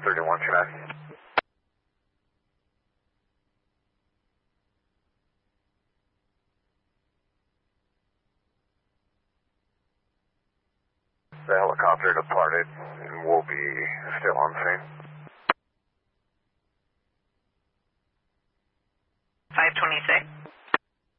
31 Chennai. The helicopter departed and will be still on scene. 526.